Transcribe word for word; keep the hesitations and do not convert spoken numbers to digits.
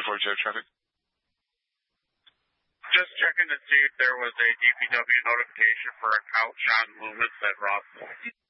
four J traffic. Just checking to see if there was a D P W notification for a couch on Loomis at Rossville.